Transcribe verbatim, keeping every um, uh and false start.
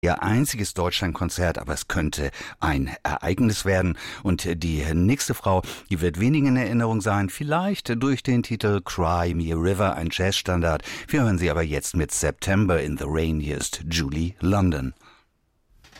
Ihr einziges Deutschlandkonzert, aber es könnte ein Ereignis werden. Und die nächste Frau, die wird wenigen in Erinnerung sein, vielleicht durch den Titel Cry Me a River, ein Jazzstandard. Wir hören sie aber jetzt mit September in the Rain. Hier ist Julie London.